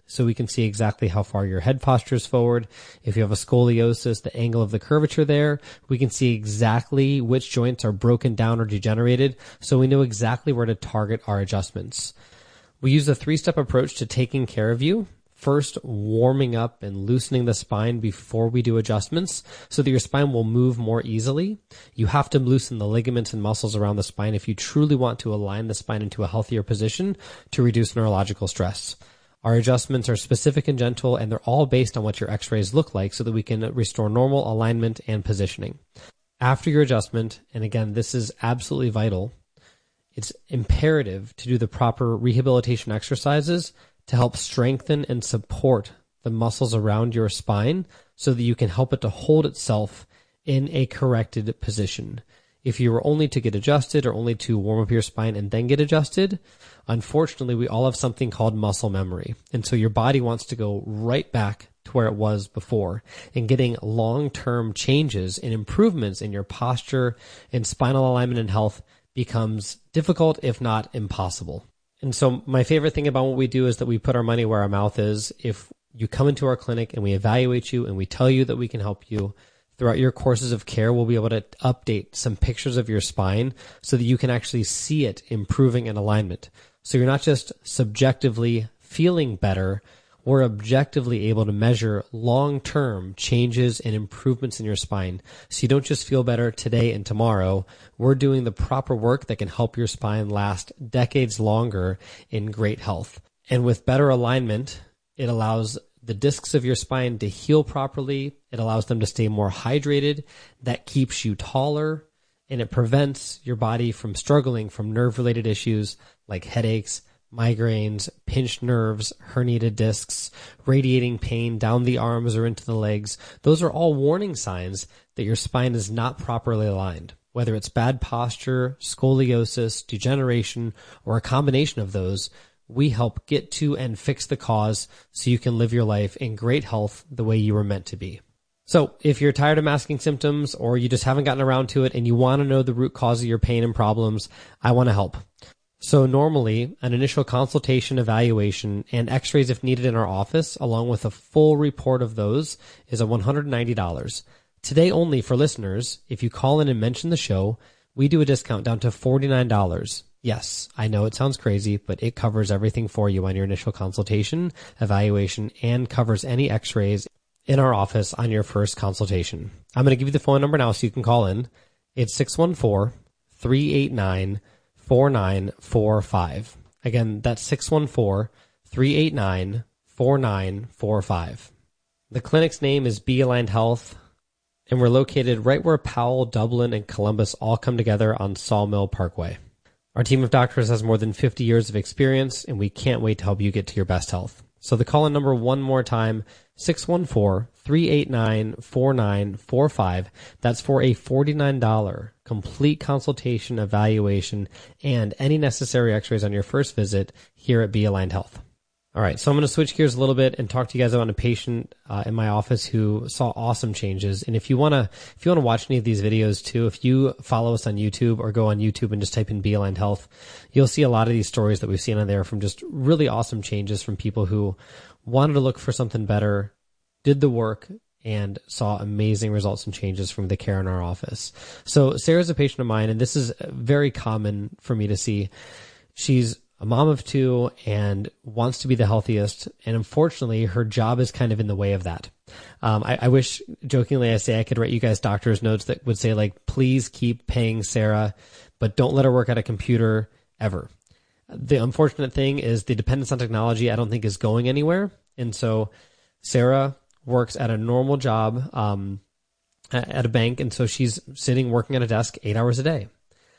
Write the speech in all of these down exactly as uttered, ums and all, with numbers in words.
so we can see exactly how far your head posture is forward. If you have a scoliosis, the angle of the curvature there, we can see exactly which joints are broken down or degenerated, so we know exactly where to target our adjustments. We use a three-step approach to taking care of you. First, warming up and loosening the spine before we do adjustments so that your spine will move more easily. You have to loosen the ligaments and muscles around the spine if you truly want to align the spine into a healthier position to reduce neurological stress. Our adjustments are specific and gentle, and they're all based on what your x-rays look like so that we can restore normal alignment and positioning. After your adjustment, and again, this is absolutely vital, it's imperative to do the proper rehabilitation exercises to help strengthen and support the muscles around your spine so that you can help it to hold itself in a corrected position. If you were only to get adjusted or only to warm up your spine and then get adjusted, unfortunately, we all have something called muscle memory. And so your body wants to go right back to where it was before. And getting long-term changes and improvements in your posture and spinal alignment and health becomes difficult, if not impossible. And so my favorite thing about what we do is that we put our money where our mouth is. If you come into our clinic and we evaluate you and we tell you that we can help you throughout your courses of care, we'll be able to update some pictures of your spine so that you can actually see it improving in alignment. So you're not just subjectively feeling better, we're objectively able to measure long-term changes and improvements in your spine. So you don't just feel better today and tomorrow. We're doing the proper work that can help your spine last decades longer in great health. And with better alignment, it allows the discs of your spine to heal properly. It allows them to stay more hydrated. That keeps you taller, and it prevents your body from struggling from nerve-related issues like headaches, migraines, pinched nerves, herniated discs, radiating pain down the arms or into the legs. Those are all warning signs that your spine is not properly aligned. Whether it's bad posture, scoliosis, degeneration, or a combination of those, we help get to and fix the cause so you can live your life in great health the way you were meant to be. So if you're tired of masking symptoms or you just haven't gotten around to it and you want to know the root cause of your pain and problems, I want to help. So normally, an initial consultation, evaluation, and x-rays if needed in our office, along with a full report of those, is a one hundred ninety dollars. Today only for listeners, if you call in and mention the show, we do a discount down to forty-nine dollars. Yes, I know it sounds crazy, but it covers everything for you on your initial consultation, evaluation, and covers any x-rays in our office on your first consultation. I'm going to give you the phone number now so you can call in. It's six one four, three eight nine, four nine four five. Again, that's six one four, three eight nine, four nine four five. The clinic's name is Be Aligned Health, and we're located right where Powell, Dublin, and Columbus all come together on Sawmill Parkway. Our team of doctors has more than fifty years of experience, and we can't wait to help you get to your best health. So the call-in number one more time, six one four, three eight nine, four nine four five. That's for a forty-nine dollars complete consultation, evaluation, and any necessary x-rays on your first visit here at Be Aligned Health. All right, so I'm going to switch gears a little bit and talk to you guys about a patient uh, in my office who saw awesome changes. And if you want to, if you want to watch any of these videos too, if you follow us on YouTube or go on YouTube and just type in Be Aligned Health, you'll see a lot of these stories that we've seen on there from just really awesome changes from people who wanted to look for something better, did the work, and saw amazing results and changes from the care in our office. So Sarah's a patient of mine, and this is very common for me to see. She's a mom of two and wants to be the healthiest. And unfortunately, her job is kind of in the way of that. Um, I, I wish, jokingly, I say I could write you guys doctor's notes that would say, like, please keep paying Sarah, but don't let her work at a computer ever. The unfortunate thing is the dependence on technology, I don't think, is going anywhere. And so Sarah works at a normal job um, at a bank. And so she's sitting working at a desk eight hours a day.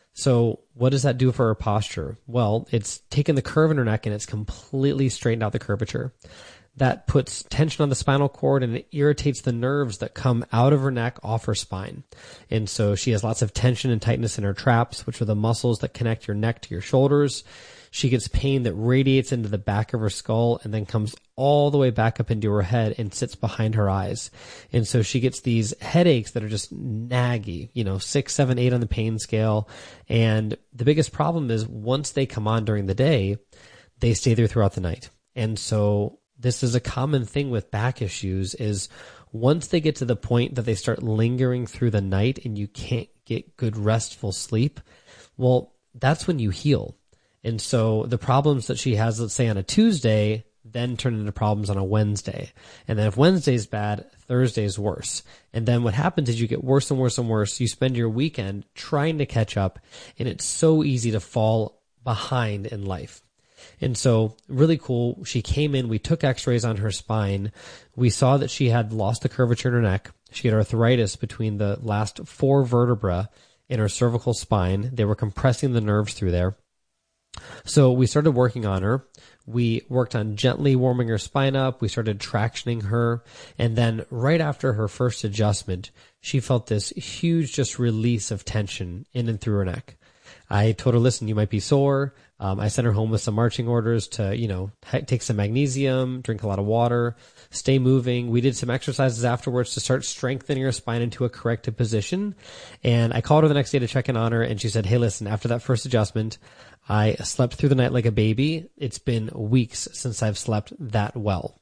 So what does that do for her posture? Well, it's taken the curve in her neck and it's completely straightened out the curvature. That puts tension on the spinal cord and it irritates the nerves that come out of her neck off her spine. And so she has lots of tension and tightness in her traps, which are the muscles that connect your neck to your shoulders. She gets pain that radiates into the back of her skull and then comes all the way back up into her head and sits behind her eyes. And so she gets these headaches that are just naggy, you know, six, seven, eight on the pain scale. And the biggest problem is once they come on during the day, they stay there throughout the night. And so this is a common thing with back issues is once they get to the point that they start lingering through the night and you can't get good restful sleep, well, that's when you heal. And so the problems that she has, let's say on a Tuesday, then turn into problems on a Wednesday. And then if Wednesday's bad, Thursday's worse. And then what happens is you get worse and worse and worse. You spend your weekend trying to catch up, and it's so easy to fall behind in life. And so really cool. She came in, we took x-rays on her spine. We saw that she had lost the curvature in her neck. She had arthritis between the last four vertebrae in her cervical spine. They were compressing the nerves through there. So we started working on her. We worked on gently warming her spine up. We started tractioning her. And then right after her first adjustment, she felt this huge just release of tension in and through her neck. I told her, listen, you might be sore. Um, I sent her home with some marching orders to, you know, take some magnesium, drink a lot of water, stay moving. We did some exercises afterwards to start strengthening her spine into a corrected position. And I called her the next day to check in on her. And she said, hey, listen, after that first adjustment, I slept through the night like a baby. It's been weeks since I've slept that well.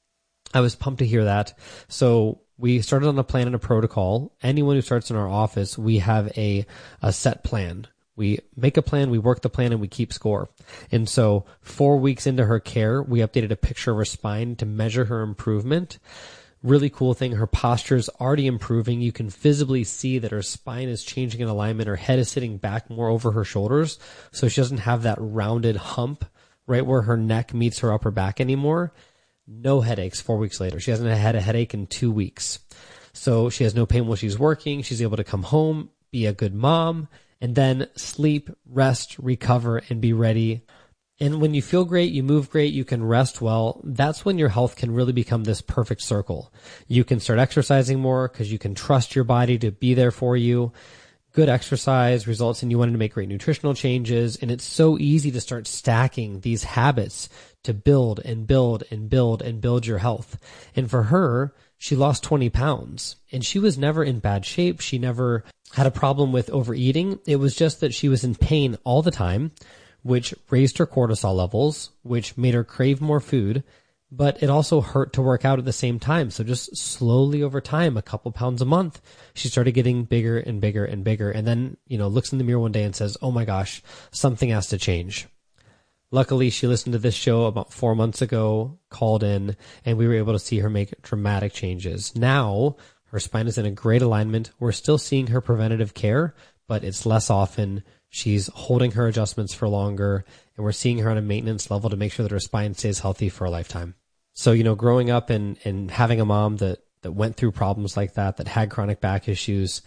I was pumped to hear that. So we started on a plan and a protocol. Anyone who starts in our office, we have a, a set plan. We make a plan, we work the plan, and we keep score. And so four weeks into her care, we updated a picture of her spine to measure her improvement. Really cool thing, her posture is already improving. You can visibly see that her spine is changing in alignment. Her head is sitting back more over her shoulders, so she doesn't have that rounded hump right where her neck meets her upper back anymore. No headaches four weeks later. She hasn't had a headache in two weeks. So she has no pain while she's working. She's able to come home, be a good mom, and then sleep, rest, recover, and be ready. And when you feel great, you move great, you can rest well, that's when your health can really become this perfect circle. You can start exercising more because you can trust your body to be there for you. Good exercise results in you wanting to make great nutritional changes, and it's so easy to start stacking these habits to build and build and build and build your health. And for her, she lost twenty pounds, and she was never in bad shape. She never had a problem with overeating. It was just that she was in pain all the time, which raised her cortisol levels, which made her crave more food, but it also hurt to work out at the same time. So just slowly over time, a couple pounds a month, she started getting bigger and bigger and bigger. And then, you know, looks in the mirror one day and says, oh my gosh, something has to change. Luckily, she listened to this show about four months ago, called in, and we were able to see her make dramatic changes. Now, her spine is in a great alignment. We're still seeing her preventative care, but it's less often. She's holding her adjustments for longer, and we're seeing her on a maintenance level to make sure that her spine stays healthy for a lifetime. So, you know, growing up and, and having a mom that, that went through problems like that, that had chronic back issues,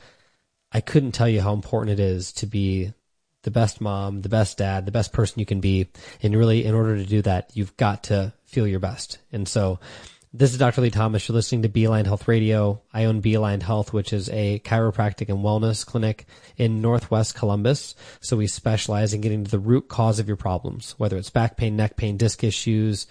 I couldn't tell you how important it is to be the best mom, the best dad, the best person you can be. And really, in order to do that, you've got to feel your best. And so this is Doctor Lee Thomas. You're listening to Be-Aligned Health Radio. I own Be-Aligned Health, which is a chiropractic and wellness clinic in Northwest Columbus. So we specialize in getting to the root cause of your problems, whether it's back pain, neck pain, disc issues,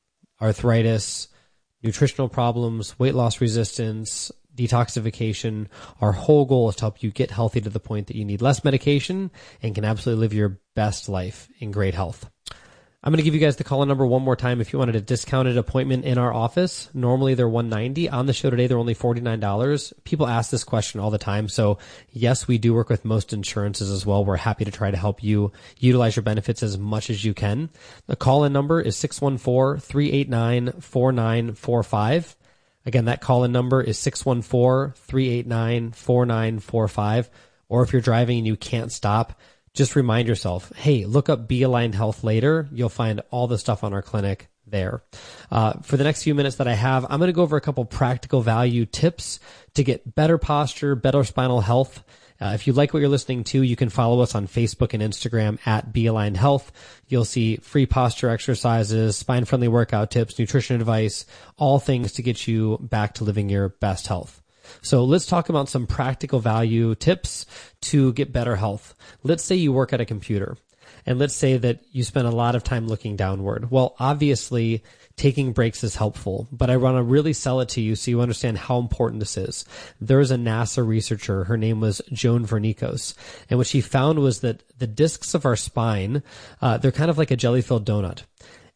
arthritis, nutritional problems, weight loss resistance, detoxification. Our whole goal is to help you get healthy to the point that you need less medication and can absolutely live your best life in great health. I'm going to give you guys the call-in number one more time if you wanted a discounted appointment in our office. Normally they're one hundred ninety dollars. On the show today, they're only forty-nine dollars. People ask this question all the time. So yes, we do work with most insurances as well. We're happy to try to help you utilize your benefits as much as you can. The call-in number is six one four, three eight nine, four nine four five. Again, that call-in number is six one four, three eight nine, four nine four five. Or if you're driving and you can't stop, just remind yourself, hey, look up Be-Aligned Health later. You'll find all the stuff on our clinic there. Uh, for the next few minutes that I have, I'm going to go over a couple practical value tips to get better posture, better spinal health. Uh, if you like what you're listening to, you can follow us on Facebook and Instagram at Be-Aligned Health. You'll see free posture exercises, spine-friendly workout tips, nutrition advice, all things to get you back to living your best health. So let's talk about some practical value tips to get better health. Let's say you work at a computer, and let's say that you spend a lot of time looking downward. Well, obviously, taking breaks is helpful, but I want to really sell it to you so you understand how important this is. There's a NASA researcher, her name was Joan Vernikos, and what she found was that the discs of our spine, uh, they're kind of like a jelly-filled donut.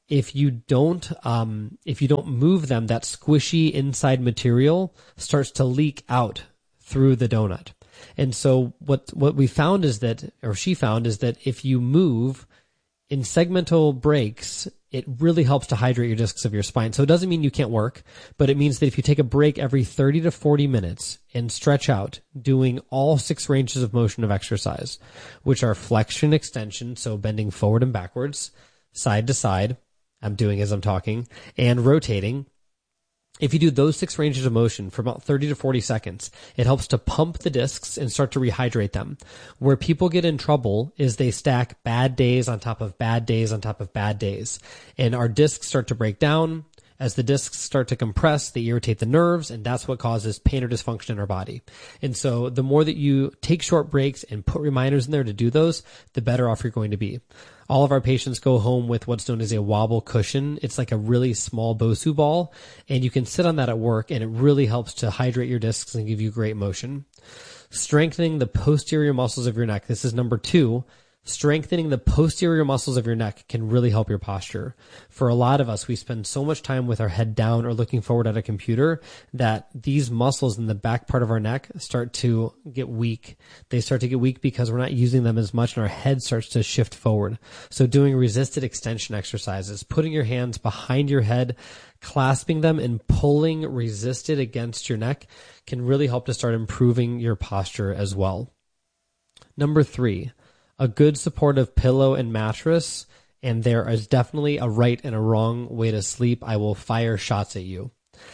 if you don't, um, if you don't move them, that squishy inside material starts to leak out through the donut. And so what, what we found is that, or she found is that if you move in segmental breaks, it really helps to hydrate your discs of your spine. So it doesn't mean you can't work, but it means that if you take a break every thirty to forty minutes and stretch out, doing all six ranges of motion of exercise, which are flexion, extension, so bending forward and backwards, side to side, I'm doing as I'm talking, and rotating. If you do those six ranges of motion for about thirty to forty seconds, it helps to pump the discs and start to rehydrate them. Where people get in trouble is they stack bad days on top of bad days on top of bad days. And our discs start to break down. As the discs start to compress, they irritate the nerves, and that's what causes pain or dysfunction in our body. And so the more that you take short breaks and put reminders in there to do those, the better off you're going to be. All of our patients go home with what's known as a wobble cushion. It's like a really small Bosu ball, and you can sit on that at work, and it really helps to hydrate your discs and give you great motion. Strengthening the posterior muscles of your neck. This is number two. Strengthening the posterior muscles of your neck can really help your posture. For a lot of us, we spend so much time with our head down or looking forward at a computer that these muscles in the back part of our neck start to get weak. They start to get weak because we're not using them as much and our head starts to shift forward. So doing resisted extension exercises, putting your hands behind your head, clasping them and pulling resisted against your neck can really help to start improving your posture as well. Number three, a good supportive pillow and mattress, and there is definitely a right and a wrong way to sleep. I will fire shots at you.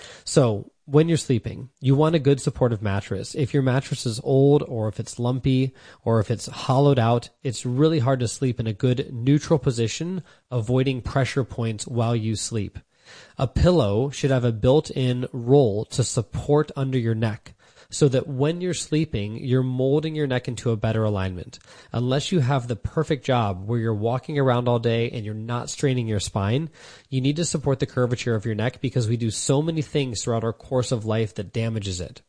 So when you're sleeping, you want a good supportive mattress. If your mattress is old or if it's lumpy or if it's hollowed out, it's really hard to sleep in a good neutral position, avoiding pressure points while you sleep. A pillow should have a built-in roll to support under your neck, so that when you're sleeping, you're molding your neck into a better alignment. Unless you have the perfect job where you're walking around all day and you're not straining your spine, you need to support the curvature of your neck because we do so many things throughout our course of life that damages it.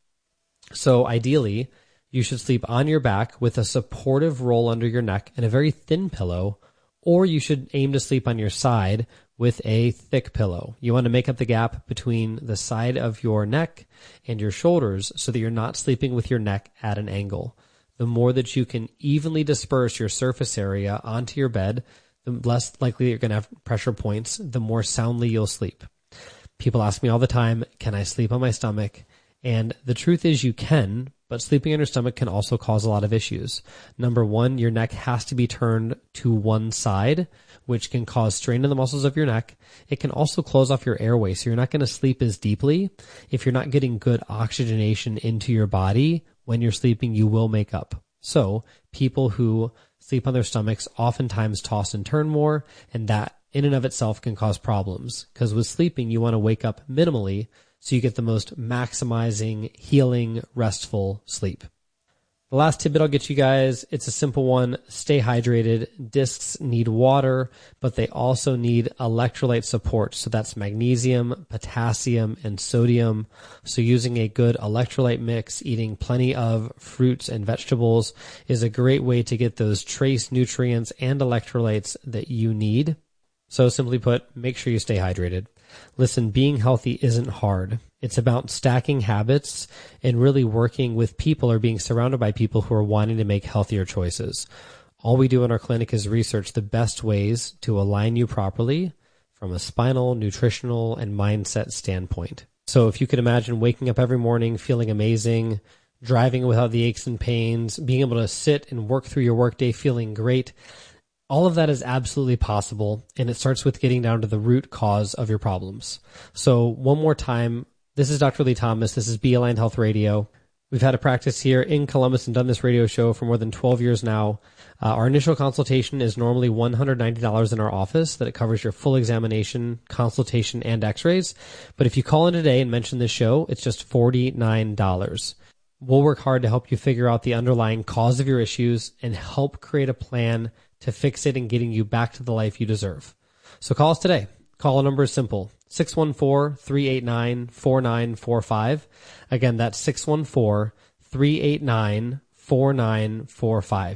So ideally, you should sleep on your back with a supportive roll under your neck and a very thin pillow, or you should aim to sleep on your side with a thick pillow. You want to make up the gap between the side of your neck and your shoulders so that you're not sleeping with your neck at an angle. The more that you can evenly disperse your surface area onto your bed, the less likely you're going to have pressure points, the more soundly you'll sleep. People ask me all the time, can I sleep on my stomach? And the truth is you can, but sleeping on your stomach can also cause a lot of issues. Number one, your neck has to be turned to one side, which can cause strain in the muscles of your neck. It can also close off your airway, so you're not going to sleep as deeply. If you're not getting good oxygenation into your body when you're sleeping, you will make up. So people who sleep on their stomachs oftentimes toss and turn more, and that in and of itself can cause problems. Because with sleeping, you want to wake up minimally so you get the most maximizing, healing, restful sleep. The last tidbit I'll get you guys, it's a simple one. Stay hydrated. Discs need water, but they also need electrolyte support. So that's magnesium, potassium, and sodium. So using a good electrolyte mix, eating plenty of fruits and vegetables is a great way to get those trace nutrients and electrolytes that you need. So simply put, make sure you stay hydrated. Listen, being healthy isn't hard. It's about stacking habits and really working with people or being surrounded by people who are wanting to make healthier choices. All we do in our clinic is research the best ways to align you properly from a spinal, nutritional, and mindset standpoint. So if you could imagine waking up every morning feeling amazing, driving without the aches and pains, being able to sit and work through your workday feeling great, all of that is absolutely possible, and it starts with getting down to the root cause of your problems. So one more time, this is Doctor Lee Thomas. This is Be Aligned Health Radio. We've had a practice here in Columbus and done this radio show for more than twelve years now. Uh, our initial consultation is normally one hundred ninety dollars in our office, that it covers your full examination, consultation, and x-rays. But if you call in today and mention this show, it's just forty-nine dollars. We'll work hard to help you figure out the underlying cause of your issues and help create a plan to fix it and getting you back to the life you deserve. So call us today. Call number is simple, six one four, three eight nine, four nine four five. Again, that's six one four, three eight nine, four nine four five.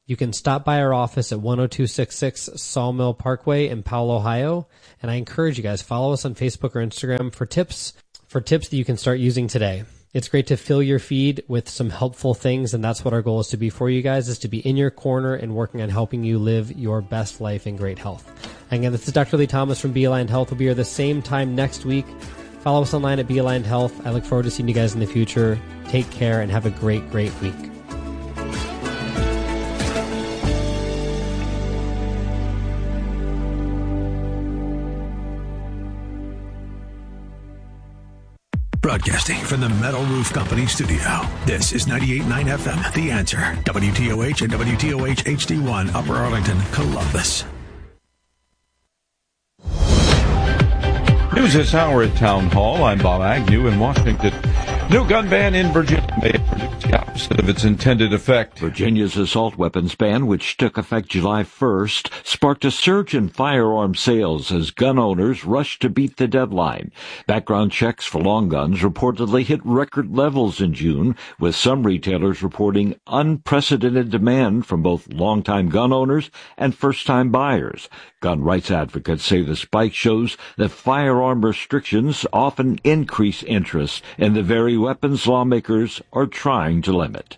You can stop by our office at one oh two six six Sawmill Parkway in Powell, Ohio. And I encourage you guys, follow us on Facebook or Instagram for tips, for tips that you can start using today. It's great to fill your feed with some helpful things, and that's what our goal is to be for you guys, is to be in your corner and working on helping you live your best life in great health. And again, this is Doctor Lee Thomas from Be-Aligned Health. We'll be here the same time next week. Follow us online at Be-Aligned Health. I look forward to seeing you guys in the future. Take care and have a great, great week. Broadcasting from the Metal Roof Company studio. This is ninety-eight point nine F M, The Answer. W T O H and W T O H H D one, Upper Arlington, Columbus. News this hour at Town Hall. I'm Bob Agnew in Washington. New gun ban in Virginia may produce the opposite of its intended effect. Virginia's assault weapons ban, which took effect July first, sparked a surge in firearm sales as gun owners rushed to beat the deadline. Background checks for long guns reportedly hit record levels in June, with some retailers reporting unprecedented demand from both longtime gun owners and first-time buyers. Gun rights advocates say the spike shows that firearm restrictions often increase interest in the very weapons lawmakers are trying to limit.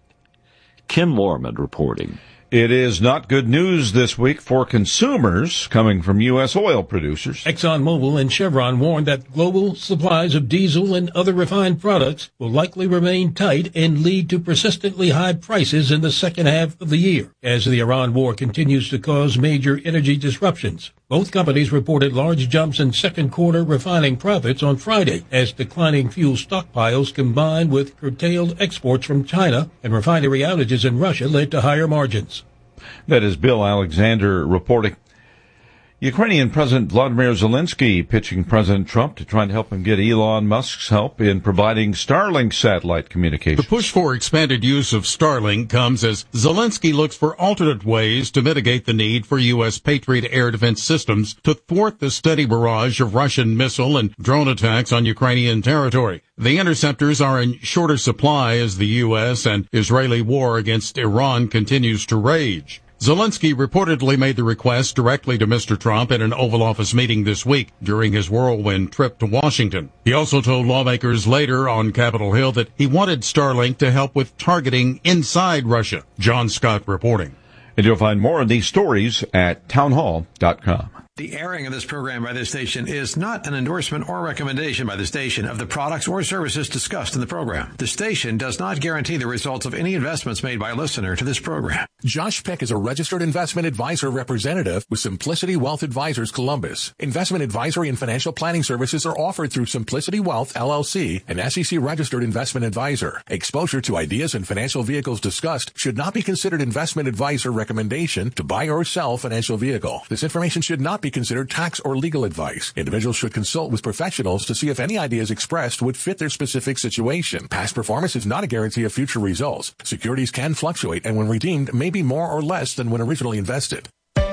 Ken Lorman reporting. It is not good news this week for consumers coming from U S oil producers. ExxonMobil and Chevron warned that global supplies of diesel and other refined products will likely remain tight and lead to persistently high prices in the second half of the year as the Iran war continues to cause major energy disruptions. Both companies reported large jumps in second quarter refining profits on Friday as declining fuel stockpiles combined with curtailed exports from China and refinery outages in Russia led to higher margins. That is Bill Alexander reporting. Ukrainian President Vladimir Zelensky pitching President Trump to try and help him get Elon Musk's help in providing Starlink satellite communications. The push for expanded use of Starlink comes as Zelensky looks for alternate ways to mitigate the need for U S Patriot air defense systems to thwart the steady barrage of Russian missile and drone attacks on Ukrainian territory. The interceptors are in shorter supply as the U S and Israeli war against Iran continues to rage. Zelensky reportedly made the request directly to Mister Trump in an Oval Office meeting this week during his whirlwind trip to Washington. He also told lawmakers later on Capitol Hill that he wanted Starlink to help with targeting inside Russia. John Scott reporting. And you'll find more of these stories at townhall dot com. The airing of this program by this station is not an endorsement or recommendation by the station of the products or services discussed in the program. The station does not guarantee the results of any investments made by a listener to this program. Josh Peck is a registered investment advisor representative with Simplicity Wealth Advisors Columbus. Investment advisory and financial planning services are offered through Simplicity Wealth, L L C, an S E C registered investment advisor. Exposure to ideas and financial vehicles discussed should not be considered investment advice or recommendation to buy or sell financial vehicle. This information should not be considered tax or legal advice. Individuals should consult with professionals to see if any ideas expressed would fit their specific situation. Past performance is not a guarantee of future results. Securities can fluctuate and when redeemed may be more or less than when originally invested.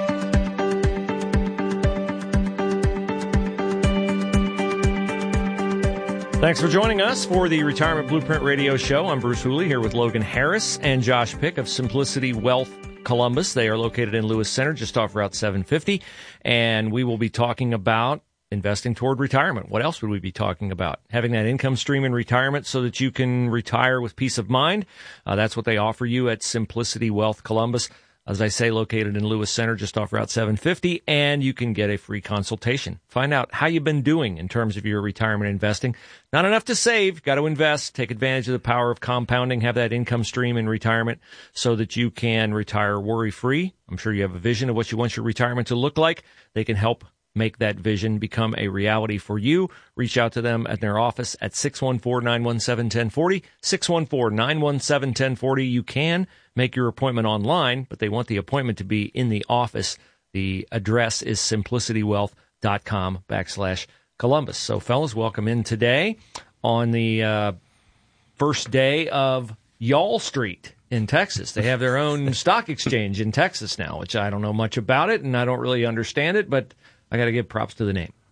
Thanks for joining us for the Retirement Blueprint Radio Show. I'm Bruce Hooley here with Logan Harris and Josh Pick of Simplicity Wealth Columbus. They are located in Lewis Center, just off Route seven fifty, and we will be talking about investing toward retirement. What else would we be talking about? Having that income stream in retirement so that you can retire with peace of mind. Uh, that's what they offer you at Simplicity Wealth Columbus. As I say, located in Lewis Center, just off Route seven fifty, and you can get a free consultation. Find out how you've been doing in terms of your retirement investing. Not enough to save, got to invest, take advantage of the power of compounding, have that income stream in retirement so that you can retire worry-free. I'm sure you have a vision of what you want your retirement to look like. They can help make that vision become a reality for you. Reach out to them at their office at six one four, nine one seven, one zero four zero, six one four, nine one seven, one zero four zero. You can make your appointment online, but they want the appointment to be in the office. The address is simplicitywealth.com backslash Columbus. So, fellas, welcome in today on the uh, first day of Y'all Street in Texas. They have their own stock exchange in Texas now, which I don't know much about it, and I don't really understand it, but I got to give props to the name.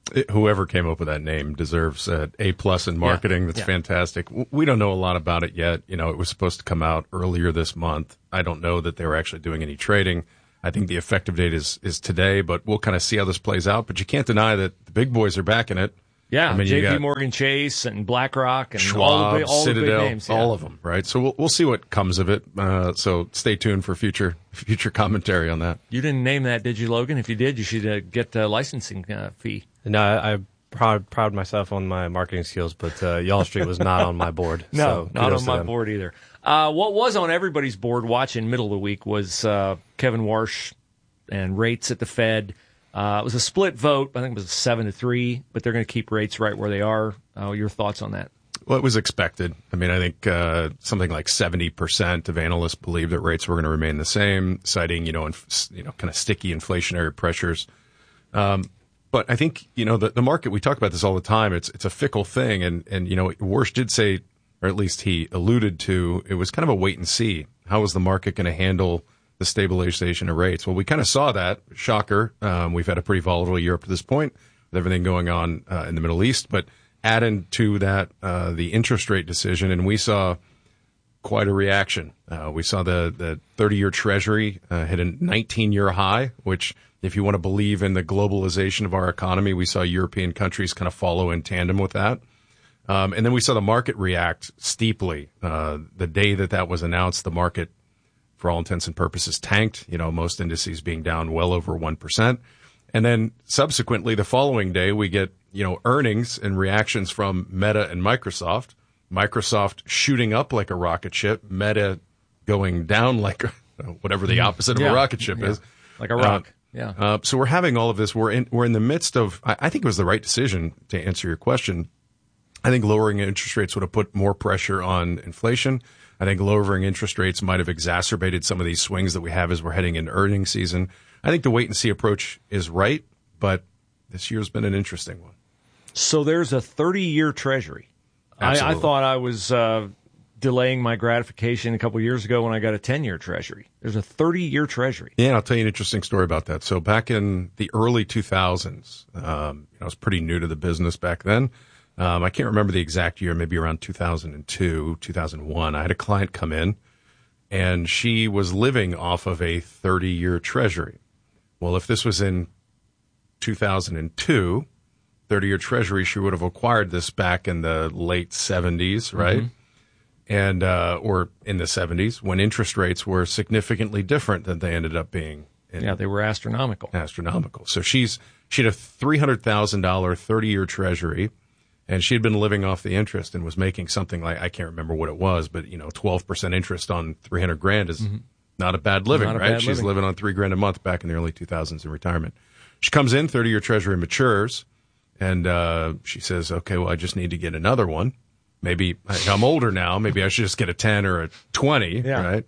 It, whoever came up with that name deserves an A plus in marketing. Yeah. That's yeah. fantastic. We don't know a lot about it yet. You know, it was supposed to come out earlier this month. I don't know that they were actually doing any trading. I think the effective date is, is today, but we'll kind of see how this plays out. But you can't deny that the big boys are backing it. Yeah, I mean, J P Morgan Chase and BlackRock and Schwab, all the big, all Citadel, the big names. Yeah. All of them, right? So we'll we'll see what comes of it. Uh, so stay tuned for future future commentary on that. You didn't name that, did you, Logan? If you did, you should uh, get a licensing uh, fee. No, I, I proud proud myself on my marketing skills, but uh, Y'all Street was not on my board. No, so not on my them. board either. Uh, what was on everybody's board watching middle of the week was uh, Kevin Warsh and rates at the Fed. Uh, it was a split vote. I think it was seven to three, but they're going to keep rates right where they are. Uh, your thoughts on that? Well, it was expected. I mean, I think uh, something like seventy percent of analysts believe that rates were going to remain the same, citing, you know, inf- you know, kind of sticky inflationary pressures. Um, but I think, you know, the, the market, we talk about this all the time. It's it's a fickle thing. And, and, you know, Warsh did say, or at least he alluded to, it was kind of a wait and see. How is the market going to handle the stabilization of rates? Well, we kind of saw that. Shocker. Um, we've had a pretty volatile year up to this point with everything going on uh, in the Middle East. But add into that uh, the interest rate decision, and we saw quite a reaction. Uh, we saw the, the thirty-year Treasury uh, hit a nineteen-year high, which, if you want to believe in the globalization of our economy, we saw European countries kind of follow in tandem with that. Um, and then we saw the market react steeply. Uh, the day that that was announced, the market, for all intents and purposes, tanked, you know, most indices being down well over one percent. And then subsequently, the following day, we get, you know, earnings and reactions from Meta and Microsoft. Microsoft shooting up like a rocket ship, Meta going down like a, whatever the opposite of yeah. a rocket ship yeah. is. Like a rock, uh, yeah. Uh, so we're having all of this. We're in, we're in the midst of, I, I think it was the right decision to answer your question. I think lowering interest rates would have put more pressure on inflation. I think lowering interest rates might have exacerbated some of these swings that we have as we're heading into earnings season. I think the wait-and-see approach is right, but this year's been an interesting one. So there's a thirty-year Treasury. I, I thought I was uh, delaying my gratification a couple years ago when I got a ten-year Treasury. There's a thirty-year Treasury. Yeah, I'll tell you an interesting story about that. So back in the early two thousands, um, I was pretty new to the business back then. Um, I can't remember the exact year, maybe around two thousand two, two thousand one. I had a client come in, and she was living off of a thirty-year Treasury. Well, if this was in two thousand two, thirty-year Treasury, she would have acquired this back in the late seventies, right? Mm-hmm. And uh, or in the seventies, when interest rates were significantly different than they ended up being. In yeah, they were astronomical. Astronomical. So she's she had a three hundred thousand dollars thirty-year Treasury. And she had been living off the interest and was making something like, I can't remember what it was, but, you know, twelve percent interest on three hundred grand is mm-hmm. not a bad living, not right? Bad She's living. living on three grand a month back in the early two thousands in retirement. She comes in, thirty-year Treasury matures, and uh, she says, okay, well, I just need to get another one. Maybe I'm older now. Maybe I should just get a ten or a twenty, yeah. right?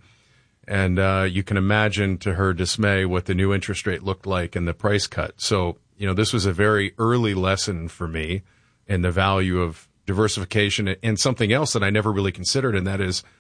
And uh, you can imagine to her dismay what the new interest rate looked like and the price cut. So, you know, this was a very early lesson for me and the value of diversification, and something else that I never really considered, and that is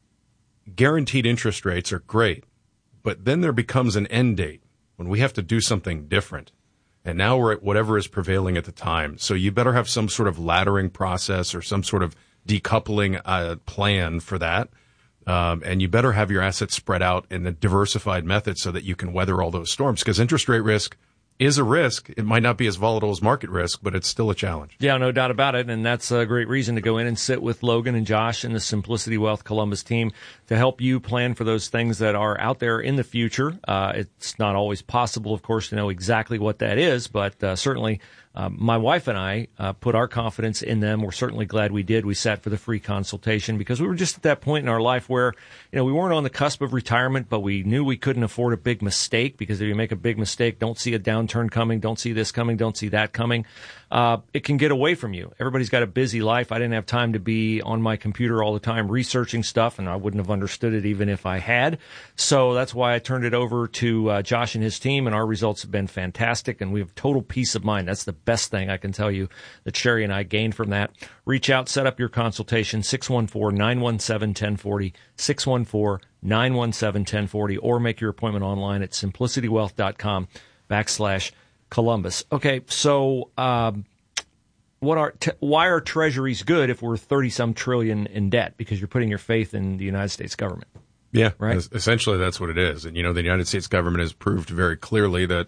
guaranteed interest rates are great, but then there becomes an end date when we have to do something different. And now we're at whatever is prevailing at the time. So you better have some sort of laddering process or some sort of decoupling uh, plan for that. Um, and you better have your assets spread out in a diversified method so that you can weather all those storms, because interest rate risk is a risk. It might not be as volatile as market risk, but it's still a challenge. Yeah, no doubt about it. And that's a great reason to go in and sit with Logan and Josh and the Simplicity Wealth Columbus team to help you plan for those things that are out there in the future. Uh, it's not always possible, of course, to know exactly what that is, but uh, certainly Uh, my wife and I uh, put our confidence in them. We're certainly glad we did. We sat for the free consultation because we were just at that point in our life where, you know, we weren't on the cusp of retirement, but we knew we couldn't afford a big mistake, because if you make a big mistake, don't see a downturn coming, don't see this coming, don't see that coming, uh, it can get away from you. Everybody's got a busy life. I didn't have time to be on my computer all the time researching stuff, and I wouldn't have understood it even if I had. So that's why I turned it over to uh, Josh and his team, and our results have been fantastic, and we have total peace of mind. That's the best thing I can tell you that Sherry and I gained from that. Reach out, set up your consultation, six one four, nine one seven, one zero four zero, six one four, nine one seven, one zero four zero, or make your appointment online at simplicity wealth dot com backslash Columbus. Okay, so um, what are t- why are treasuries good if we're thirty some trillion in debt? Because you're putting your faith in the United States government. Yeah, right. Essentially, that's what it is. And you know, the United States government has proved very clearly that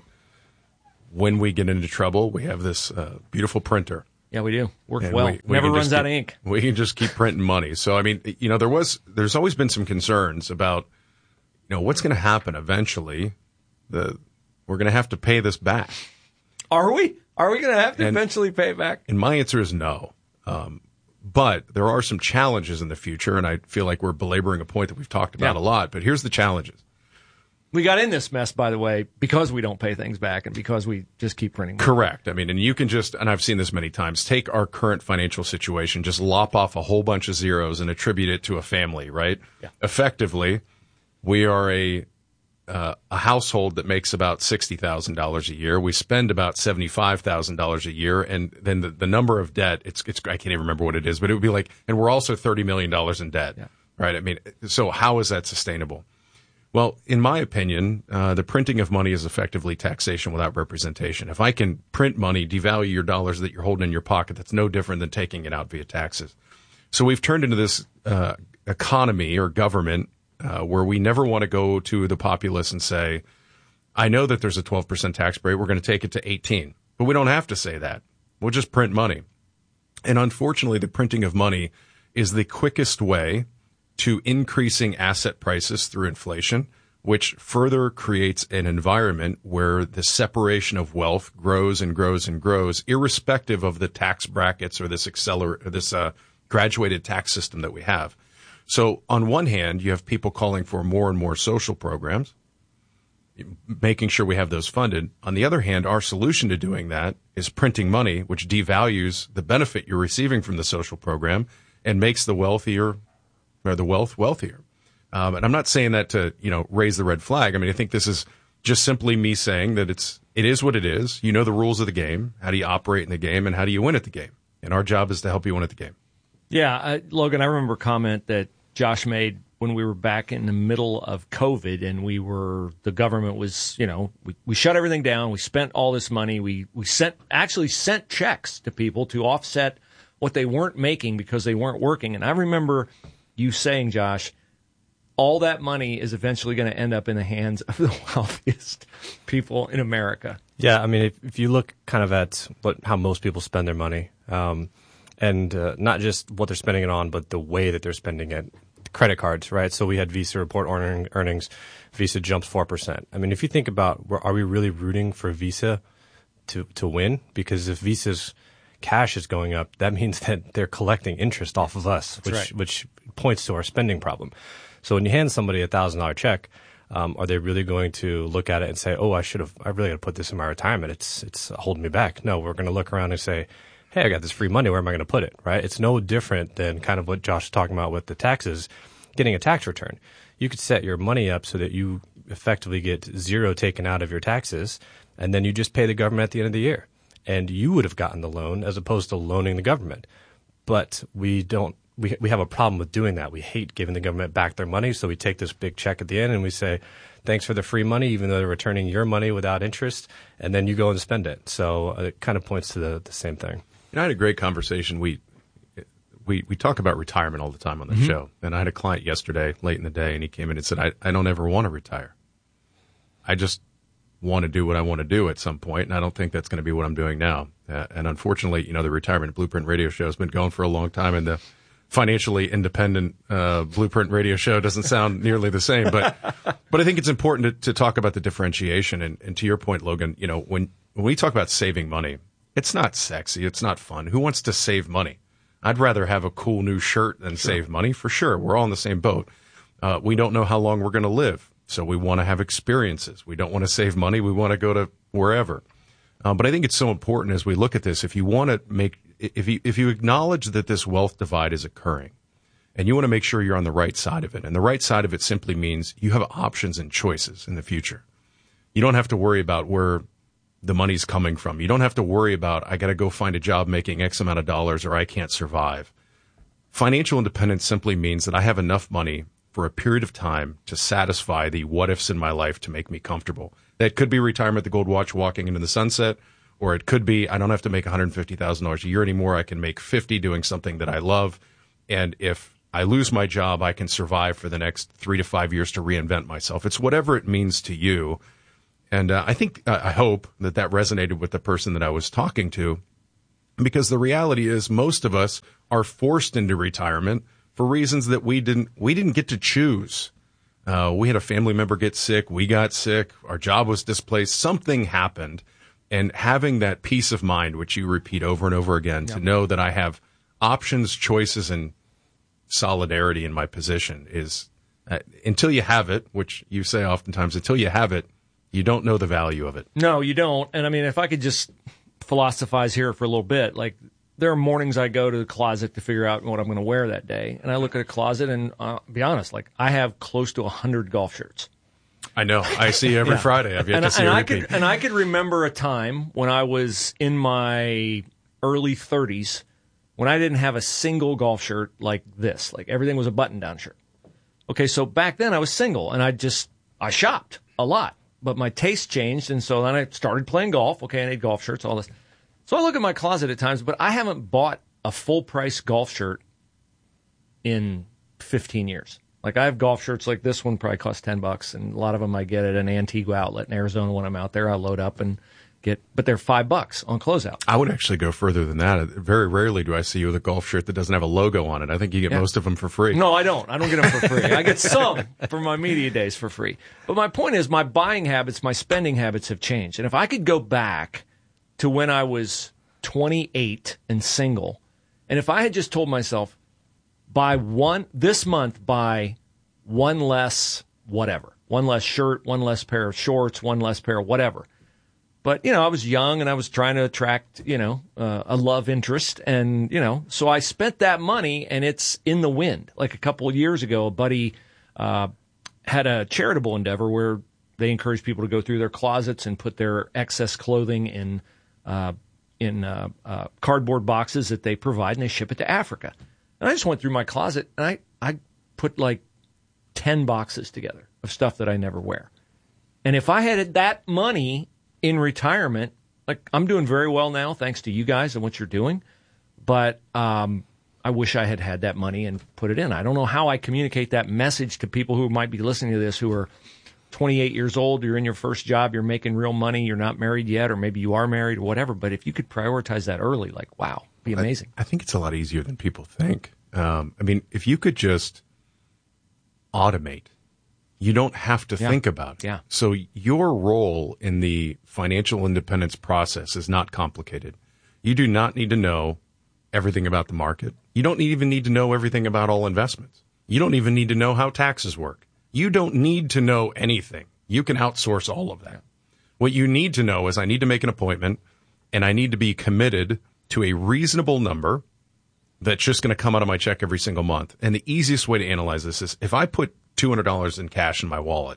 when we get into trouble, we have this uh, beautiful printer. Yeah, we do. Works And well. we- we Never can runs just out keep- of ink. We can just keep printing money. So, I mean, you know, there was, there's always been some concerns about, you know, what's going to happen eventually. The we're going to have to pay this back. Are we? Are we going to have to And- eventually pay it back? And my answer is no. Um, but there are some challenges in the future, and I feel like we're belaboring a point that we've talked about Yeah. a lot. But here's the challenges. We got in this mess, by the way, because we don't pay things back and because we just keep printing money. Correct. I mean, and you can just, and I've seen this many times, take our current financial situation, just lop off a whole bunch of zeros and attribute it to a family, right? Yeah. Effectively, we are a uh, a household that makes about sixty thousand dollars a year. We spend about seventy-five thousand dollars a year. And then the, the number of debt, it's, it's, I can't even remember what it is, but it would be like, and we're also thirty million dollars in debt, Yeah. right? I mean, so how is that sustainable? Well, in my opinion, uh, the printing of money is effectively taxation without representation. If I can print money, devalue your dollars that you're holding in your pocket, that's no different than taking it out via taxes. So we've turned into this uh, economy or government uh, where we never want to go to the populace and say, I know that there's a twelve percent tax rate. We're going to take it to eighteen. But we don't have to say that. We'll just print money. And unfortunately, the printing of money is the quickest way to increasing asset prices through inflation, which further creates an environment where the separation of wealth grows and grows and grows, irrespective of the tax brackets or this acceler- or this uh, graduated tax system that we have. So on one hand, you have people calling for more and more social programs, making sure we have those funded. On the other hand, our solution to doing that is printing money, which devalues the benefit you're receiving from the social program and makes the wealthier or the wealth wealthier. Um, and I'm not saying that to, you know, raise the red flag. I mean, I think this is just simply me saying that it's, it is what it is. You know the rules of the game. How do you operate in the game and how do you win at the game? And our job is to help you win at the game. Yeah, uh, Logan, I remember a comment that Josh made when we were back in the middle of COVID and we were, the government was, you know, we, we shut everything down. We spent all this money. We, we sent, actually sent checks to people to offset what they weren't making because they weren't working. And I remember you saying, Josh, all that money is eventually going to end up in the hands of the wealthiest people in America. Yeah, I mean, if, if you look kind of at what how most people spend their money, um, and uh, not just what they're spending it on, but the way that they're spending it. Credit cards, right? So we had Visa report earning, earnings. Visa jumps four percent. I mean, if you think about, are we really rooting for Visa to, to win? Because if Visa's cash is going up, that means that they're collecting interest off of us, which right. which points to our spending problem. So when you hand somebody a thousand dollar check, um, are they really going to look at it and say, "Oh, I should have, I really got to put this in my retirement. It's it's holding me back." No, we're going to look around and say, "Hey, I got this free money. Where am I going to put it?" Right? It's no different than kind of what Josh is talking about with the taxes, getting a tax return. You could set your money up so that you effectively get zero taken out of your taxes, and then you just pay the government at the end of the year. And you would have gotten the loan as opposed to loaning the government. But we don't, we, we have a problem with doing that. We hate giving the government back their money. So we take this big check at the end and we say, thanks for the free money, even though they're returning your money without interest. And then you go and spend it. So it kind of points to the, the same thing. And I had a great conversation. We, we, we talk about retirement all the time on the mm-hmm. show. And I had a client yesterday late in the day and he came in and said, I, I don't ever want to retire. I just want to do what I want to do at some point, and I don't think that's going to be what I'm doing now. Uh, and unfortunately, you know, the Retirement Blueprint radio show has been going for a long time, and the financially independent uh, Blueprint radio show doesn't sound nearly the same. But but I think it's important to, to talk about the differentiation. And, and to your point, Logan, you know, when, when we talk about saving money, it's not sexy. It's not fun. Who wants to save money? I'd rather have a cool new shirt than sure. save money, for sure. We're all in the same boat. Uh, we don't know how long we're going to live. So we want to have experiences. We don't want to save money. We want to go to wherever. Uh, but I think it's so important as we look at this. If you want to make, if you if you acknowledge that this wealth divide is occurring, and you want to make sure you're on the right side of it, and the right side of it simply means you have options and choices in the future. You don't have to worry about where the money's coming from. You don't have to worry about I got to go find a job making X amount of dollars or I can't survive. Financial independence simply means that I have enough money for a period of time to satisfy the what ifs in my life to make me comfortable. That could be retirement, the gold watch, walking into the sunset, or it could be I don't have to make one hundred fifty thousand dollars a year anymore. I can make fifty doing something that I love. And if I lose my job, I can survive for the next three to five years to reinvent myself. It's whatever it means to you. And uh, I think, uh, I hope that that resonated with the person that I was talking to, because the reality is most of us are forced into retirement for reasons that we didn't, we didn't get to choose. Uh, we had a family member get sick. We got sick. Our job was displaced. Something happened. And having that peace of mind, which you repeat over and over again, yep. to know that I have options, choices, and solidarity in my position is, uh, until you have it, which you say oftentimes, until you have it, you don't know the value of it. No, you don't. And I mean, if I could just philosophize here for a little bit, like there are mornings I go to the closet to figure out what I'm going to wear that day. And I look at a closet and, uh, be honest, like I have close to one hundred golf shirts. I know. I see every yeah. Friday. I've yet and, to see and a I repeat. could, and I could remember a time when I was in my early thirties when I didn't have a single golf shirt like this. Like everything was a button-down shirt. Okay, so back then I was single and I just, I shopped a lot. But my taste changed, and so then I started playing golf. Okay, I need golf shirts, all this. So I look at my closet at times, but I haven't bought a full-price golf shirt in fifteen years. Like I have golf shirts like this one probably costs ten bucks, and a lot of them I get at an Antigua outlet in Arizona when I'm out there. I load up and get, but they're five bucks on closeout. I would actually go further than that. Very rarely do I see you with a golf shirt that doesn't have a logo on it. I think you get yeah. most of them for free. No, I don't. I don't get them for free. I get some for my media days for free. But my point is my buying habits, my spending habits have changed. And if I could go back to when I was twenty-eight and single, and if I had just told myself, buy one, this month, buy one less whatever, one less shirt, one less pair of shorts, one less pair of whatever. But, you know, I was young and I was trying to attract, you know, uh, a love interest. And, you know, so I spent that money and it's in the wind. Like a couple of years ago, a buddy uh, had a charitable endeavor where they encourage people to go through their closets and put their excess clothing in uh, in uh, uh, cardboard boxes that they provide, and they ship it to Africa. And I just went through my closet and I, I put like ten boxes together of stuff that I never wear. And if I had that money in retirement, like I'm doing very well now, thanks to you guys and what you're doing. But um, I wish I had had that money and put it in. I don't know how I communicate that message to people who might be listening to this who are twenty-eight years old, you're in your first job, you're making real money, you're not married yet, or maybe you are married or whatever. But if you could prioritize that early, like, wow, it'd be amazing. I, I think it's a lot easier than people think. Um, I mean, if you could just automate, you don't have to yeah. think about it. Yeah. So your role in the financial independence process is not complicated. You do not need to know everything about the market. You don't even need to know everything about all investments. You don't even need to know how taxes work. You don't need to know anything. You can outsource all of that. What you need to know is I need to make an appointment and I need to be committed to a reasonable number that's just going to come out of my check every single month. And the easiest way to analyze this is if I put two hundred dollars in cash in my wallet,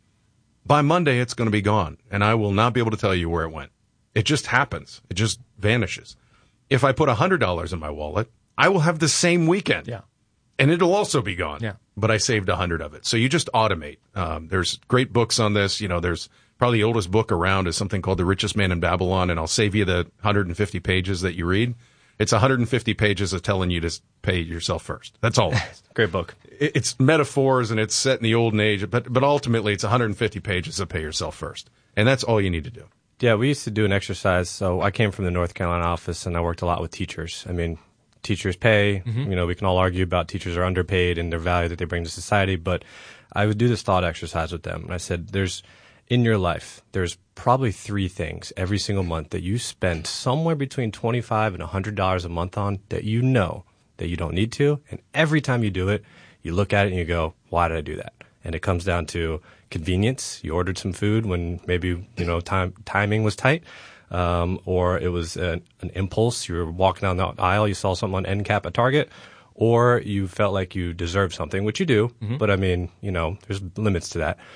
by Monday it's going to be gone, and I will not be able to tell you where it went. It just happens. It just vanishes. If I put one hundred dollars in my wallet, I will have the same weekend. Yeah. And it'll also be gone. Yeah. But I saved one hundred of it. So you just automate. Um, there's great books on this. You know, there's probably the oldest book around is something called The Richest Man in Babylon, and I'll save you the one hundred fifty pages that you read. It's one hundred fifty pages of telling you to pay yourself first. That's all it is. Great book. It's metaphors and it's set in the olden age, but but ultimately it's one hundred fifty pages of pay yourself first. And that's all you need to do. Yeah, we used to do an exercise. So I came from the North Carolina office and I worked a lot with teachers. I mean, teachers pay, mm-hmm. you know, we can all argue about teachers are underpaid and their value that they bring to society, but I would do this thought exercise with them. And I said, there's, in your life, there's probably three things every single month that you spend somewhere between twenty-five dollars and one hundred dollars a month on that you know that you don't need to. And every time you do it, you look at it and you go, why did I do that? And it comes down to convenience. You ordered some food when maybe, you know, time, timing was tight. Um, or it was an, an impulse. You were walking down the aisle, you saw something on end cap at Target, or you felt like you deserved something, which you do. Mm-hmm. But I mean, you know, there's limits to that.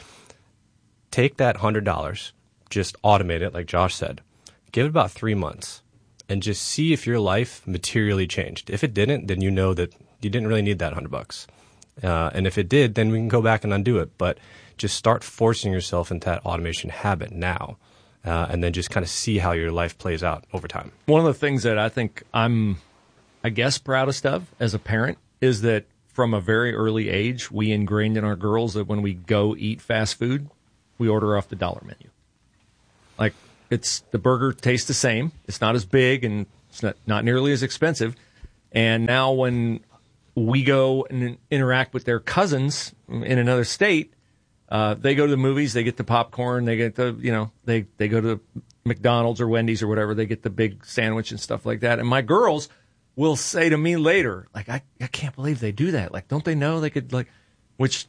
Take that one hundred dollars, just automate it, like Josh said. Give it about three months and just see if your life materially changed. If it didn't, then you know that you didn't really need that one hundred bucks. Uh, and if it did, then we can go back and undo it. But just start forcing yourself into that automation habit now, uh, and then just kind of see how your life plays out over time. One of the things that I think I'm, I guess, proudest of as a parent is that from a very early age, we ingrained in our girls that when we go eat fast food, we order off the dollar menu. Like, it's the burger tastes the same. It's not as big and it's not, not nearly as expensive. And now when we go and interact with their cousins in another state, uh, they go to the movies, they get the popcorn, they get the, you know, they, they go to McDonald's or Wendy's or whatever, they get the big sandwich and stuff like that. And my girls will say to me later, like, I, I can't believe they do that. Like, don't they know they could, like, which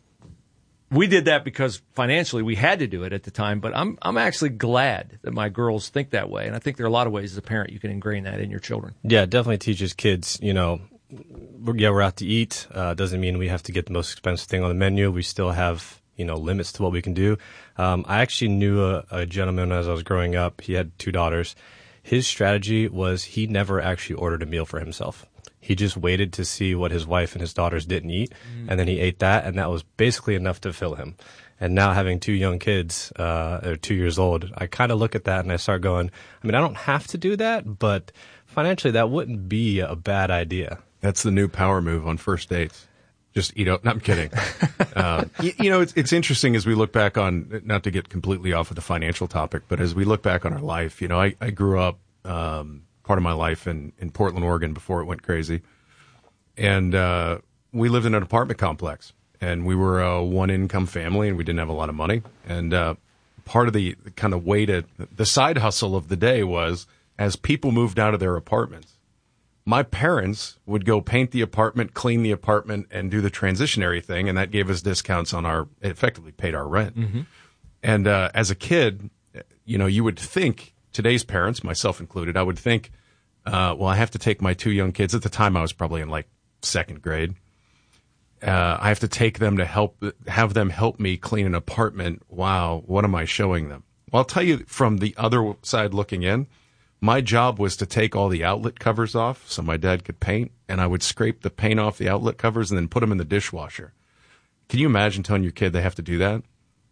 we did that because financially we had to do it at the time. But I'm I'm actually glad that my girls think that way. And I think there are a lot of ways as a parent you can ingrain that in your children. Yeah, it definitely teaches kids, you know, yeah, we're out to eat. Uh, doesn't mean we have to get the most expensive thing on the menu. We still have, you know, limits to what we can do. Um, I actually knew a, a gentleman as I was growing up. He had two daughters. His strategy was he never actually ordered a meal for himself. He just waited to see what his wife and his daughters didn't eat, mm. and then he ate that, and that was basically enough to fill him. And now having two young kids, uh, they're two years old, I kind of look at that and I start going, I mean, I don't have to do that, but financially that wouldn't be a bad idea. That's the new power move on first dates. Just eat up. No, I'm kidding. uh, you, you know, it's, it's interesting as we look back on, not to get completely off of the financial topic, but as we look back on our life, you know, I, I grew up, um, part of my life in, in Portland, Oregon before it went crazy. And, uh, we lived in an apartment complex and we were a one income family and we didn't have a lot of money. And, uh, part of the kind of way to, the side hustle of the day was as people moved out of their apartments, my parents would go paint the apartment, clean the apartment, and do the transitionary thing, and that gave us discounts on our, it effectively paid our rent. Mm-hmm. And uh, as a kid, you know, you would think, today's parents, myself included, I would think, uh, well, I have to take my two young kids. At the time, I was probably in like second grade. Uh, I have to take them to help, have them help me clean an apartment. Wow, what am I showing them? Well, I'll tell you from the other side looking in, my job was to take all the outlet covers off so my dad could paint, and I would scrape the paint off the outlet covers and then put them in the dishwasher. Can you imagine telling your kid they have to do that?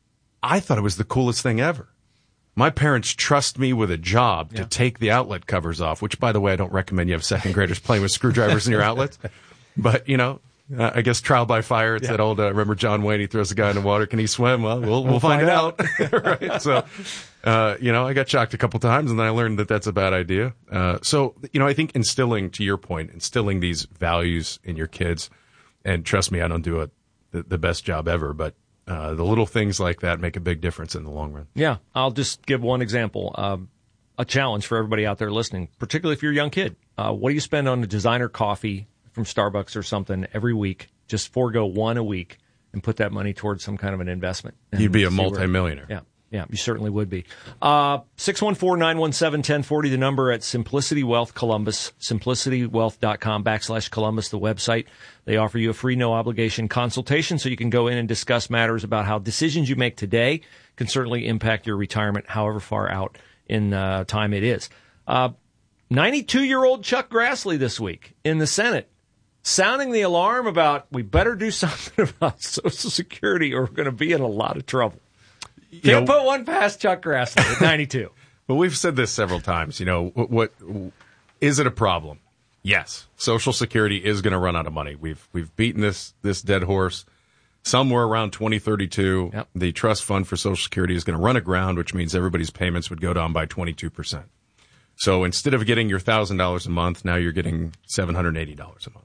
I thought it was the coolest thing ever. My parents trust me with a job to yeah. take the outlet covers off, which, by the way, I don't recommend you have second graders playing with screwdrivers in your outlets. But, you know, uh, I guess trial by fire. It's yeah. that old, uh, remember John Wayne, he throws the guy in the water. Can he swim? Well, we'll, we'll, we'll find, find out. out. Right? So, uh, you know, I got shocked a couple times and then I learned that that's a bad idea. Uh, so, you know, I think instilling, to your point, instilling these values in your kids, and trust me, I don't do a, the, the best job ever, but uh, the little things like that make a big difference in the long run. Yeah. I'll just give one example. Um, a challenge for everybody out there listening, particularly if you're a young kid. Uh, what do you spend on a designer coffee from Starbucks or something every week? Just forego one a week and put that money towards some kind of an investment. You'd be a multimillionaire. Yeah. Yeah, you certainly would be. Uh, six one four, nine one seven, one zero four zero, the number at Simplicity Wealth Columbus, simplicitywealth.com backslash Columbus, the website. They offer you a free, no obligation consultation so you can go in and discuss matters about how decisions you make today can certainly impact your retirement, however far out in uh, time it is. Uh, ninety-two-year-old Chuck Grassley this week in the Senate, sounding the alarm about we better do something about Social Security or we're going to be in a lot of trouble. You Can't know, put one past Chuck Grassley at ninety-two. Well, we've said this several times. You know, what, what is it a problem? Yes, Social Security is going to run out of money. We've we've beaten this this dead horse. Somewhere around twenty thirty-two, yep. The trust fund for Social Security is going to run aground, which means everybody's payments would go down by twenty-two percent. So instead of getting your one thousand dollars a month, now you're getting seven hundred eighty dollars a month.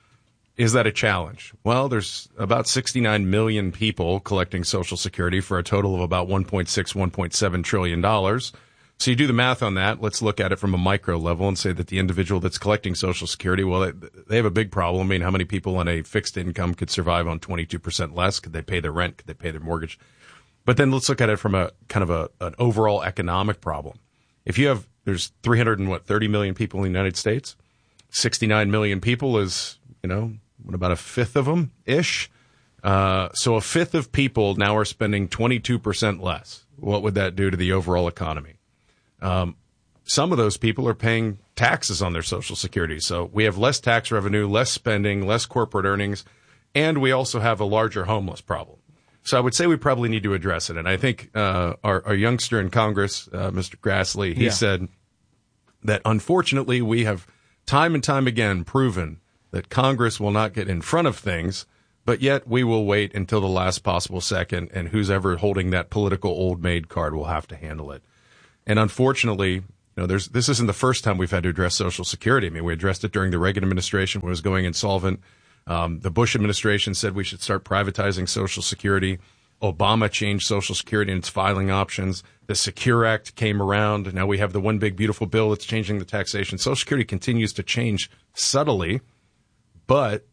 Is that a challenge? Well, there's about sixty-nine million people collecting Social Security for a total of about one point six, one point seven trillion dollars. So you do the math on that. Let's look at it from a micro level and say that the individual that's collecting Social Security, well, they, they have a big problem. I mean, how many people on a fixed income could survive on twenty-two percent less? Could they pay their rent? Could they pay their mortgage? But then let's look at it from a kind of a, an overall economic problem. If you have, there's three hundred and what, thirty million people in the United States. sixty-nine million people is, you know, what about a fifth of them ish? Uh, so a fifth of people now are spending twenty-two percent less. What would that do to the overall economy? Um, some of those people are paying taxes on their Social Security. So we have less tax revenue, less spending, less corporate earnings. and we also have a larger homeless problem. So I would say we probably need to address it. And I think uh, our, our youngster in Congress, uh, Mister Grassley, he yeah. said that unfortunately we have time and time again proven that Congress will not get in front of things, but yet we will wait until the last possible second, and who's ever holding that political old maid card will have to handle it. And unfortunately, you know, there's this isn't the first time we've had to address Social Security. I mean, we addressed it during the Reagan administration when it was going insolvent. Um, the Bush administration said we should start privatizing Social Security. Obama changed Social Security and its filing options. The Secure Act came around. Now we have the One Big Beautiful Bill that's changing the taxation. Social Security continues to change subtly, but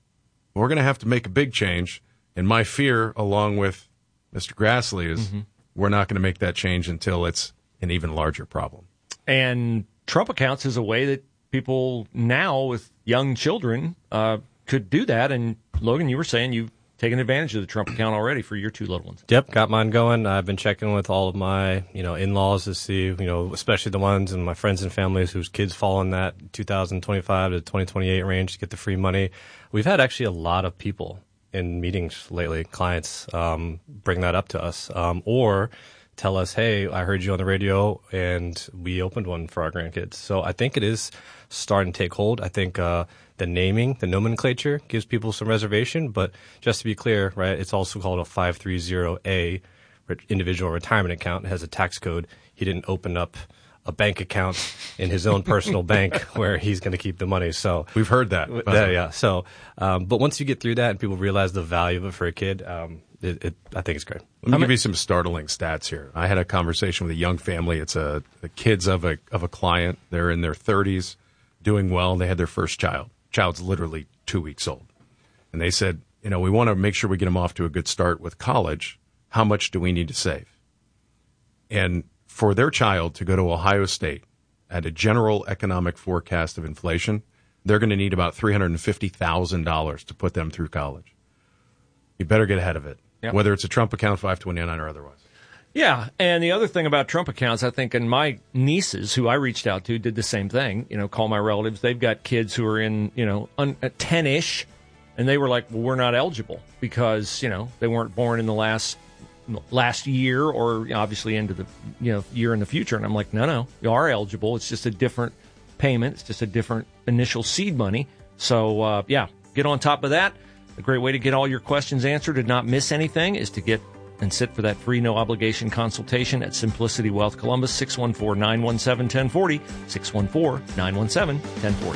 we're going to have to make a big change. And my fear, along with Mister Grassley, is mm-hmm. we're not going to make that change until it's an even larger problem. And Trump accounts is a way that people now with young children uh, could do that. And Logan, you were saying you've taken advantage of the Trump account already for your two little ones. Yep, got mine going. I've been checking with all of my, you know, in-laws to see, you know, especially the ones and my friends and families whose kids fall in that two thousand twenty-five to twenty twenty-eight range to get the free money. We've had actually a lot of people in meetings lately, clients, um, bring that up to us, um, or tell us, hey, I heard you on the radio and we opened one for our grandkids. So I think it is starting to take hold. I think uh, the naming, the nomenclature gives people some reservation. But just to be clear, right, it's also called a five thirty A individual retirement account. It has a tax code. He didn't open up a bank account in his own personal bank where he's going to keep the money. So we've heard that. that yeah. So, um, but once you get through that and people realize the value of it for a kid, um, It, it, I think it's great. Let me I mean, give you some startling stats here. I had a conversation with a young family. It's a the kids of a of a client. They're in their thirties, doing well, and they had their first child. Child's literally two weeks old, and they said, you know, we want to make sure we get them off to a good start with college. How much do we need to save? And for their child to go to Ohio State at a general economic forecast of inflation, they're going to need about three hundred and fifty thousand dollars to put them through college. You better get ahead of it. Yep. Whether it's a Trump account, five twenty-nine, or otherwise. Yeah, and the other thing about Trump accounts, I think, and my nieces, who I reached out to, did the same thing. You know, call my relatives. They've got kids who are in, you know, un- ten-ish, and they were like, well, we're not eligible because, you know, they weren't born in the last last year or obviously into the, you know, year in the future. And I'm like, no, no, you are eligible. It's just a different payment. It's just a different initial seed money. So, uh, yeah, get on top of that. A great way to get all your questions answered and not miss anything is to get and sit for that free no-obligation consultation at Simplicity Wealth Columbus, six one four, nine one seven, one zero four zero, six one four, nine one seven, one zero four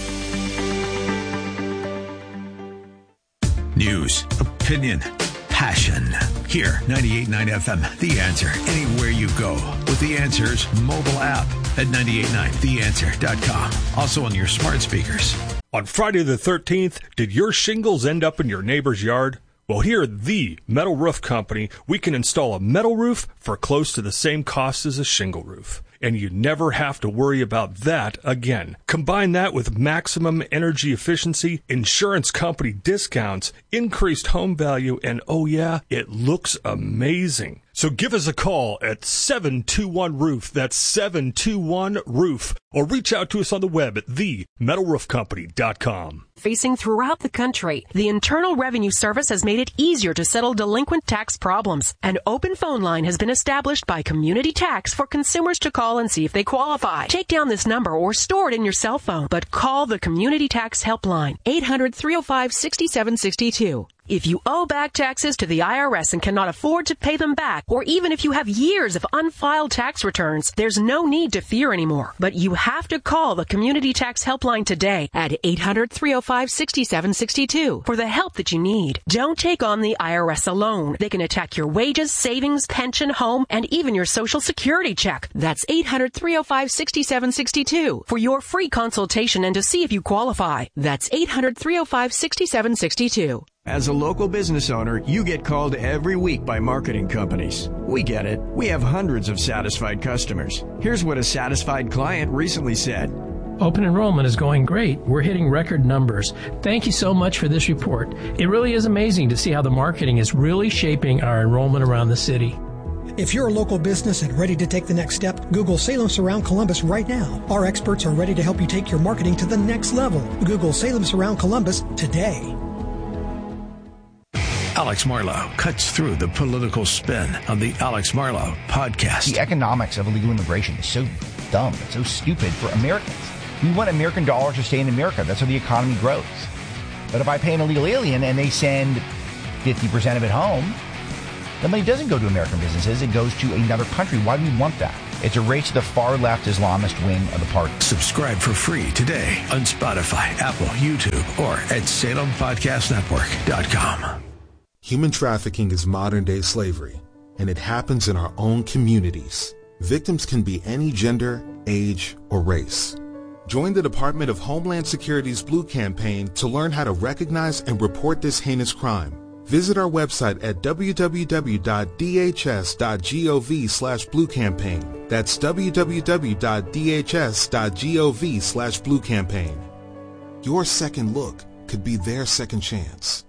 zero. News, opinion, passion. Here, ninety-eight point nine F M, The Answer. Anywhere you go with The Answer's mobile app at nine eight nine the answer dot com. Also on your smart speakers. On Friday the thirteenth, did your shingles end up in your neighbor's yard? Well, here at the Metal Roof Company, we can install a metal roof for close to the same cost as a shingle roof. And you never have to worry about that again. Combine that with maximum energy efficiency, insurance company discounts, increased home value, and oh yeah, it looks amazing. So give us a call at seven two one roof. That's seven two one roof. Or reach out to us on the web at the metal roof company dot com. Facing throughout the country, the Internal Revenue Service has made it easier to settle delinquent tax problems. An open phone line has been established by Community Tax for consumers to call and see if they qualify. Take down this number or store it in your cell phone, but call the Community Tax Helpline, eight hundred, three oh five, six seven six two. If you owe back taxes to the I R S and cannot afford to pay them back, or even if you have years of unfiled tax returns, there's no need to fear anymore. But you have to call the Community Tax Helpline today at eight hundred, three oh five, six seven six two for the help that you need. Don't take on the I R S alone. They can attack your wages, savings, pension, home, and even your Social Security check. That's eight hundred, three oh five, six seven six two for your free consultation and to see if you qualify. That's eight hundred, three oh five, six seven six two. As a local business owner, you get called every week by marketing companies. We get it. We have hundreds of satisfied customers. Here's what a satisfied client recently said. Open enrollment is going great. We're hitting record numbers. Thank you so much for this report. It really is amazing to see how the marketing is really shaping our enrollment around the city. If you're a local business and ready to take the next step, Google Salem Surround Columbus right now. Our experts are ready to help you take your marketing to the next level. Google Salem Surround Columbus today. Alex Marlow cuts through the political spin on the Alex Marlow podcast. The economics of illegal immigration is so dumb. It's so stupid for Americans. We want American dollars to stay in America. That's how the economy grows. But if I pay an illegal alien and they send fifty percent of it home, the money doesn't go to American businesses. It goes to another country. Why do we want that? It's a race to the far-left Islamist wing of the party. Subscribe for free today on Spotify, Apple, YouTube, or at Salem Podcast Network dot com. Human trafficking is modern-day slavery, and it happens in our own communities. Victims can be any gender, age, or race. Join the Department of Homeland Security's Blue Campaign to learn how to recognize and report this heinous crime. Visit our website at w w w dot d h s dot gov slash blue campaign. That's w w w dot d h s dot gov slash blue campaign. Your second look could be their second chance.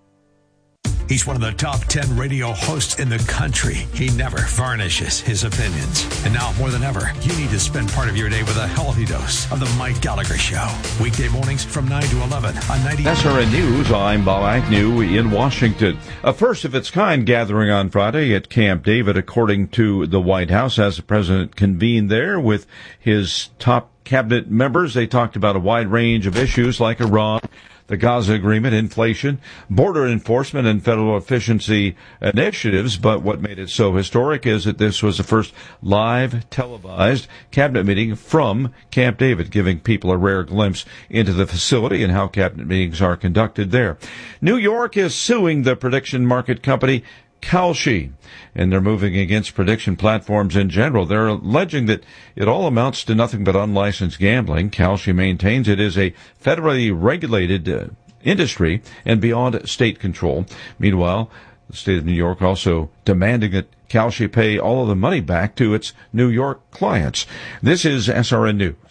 He's one of the top ten radio hosts in the country. He never varnishes his opinions. And now, more than ever, you need to spend part of your day with a healthy dose of the Mike Gallagher Show. Weekday mornings from nine to eleven on ninety. S R N News, I'm Bob Agnew in Washington. A first-of-its-kind gathering on Friday at Camp David, according to the White House, as the president convened there with his top cabinet members. They talked about a wide range of issues like Iran, the Gaza agreement, inflation, border enforcement, and federal efficiency initiatives. But what made it so historic is that this was the first live televised cabinet meeting from Camp David, giving people a rare glimpse into the facility and how cabinet meetings are conducted there. New York is suing the prediction market company Kalshi, and they're moving against prediction platforms in general. They're alleging that it all amounts to nothing but unlicensed gambling. Kalshi maintains it is a federally regulated uh, industry and beyond state control. Meanwhile, the state of New York also demanding that Kalshi pay all of the money back to its New York clients. This is S R N News.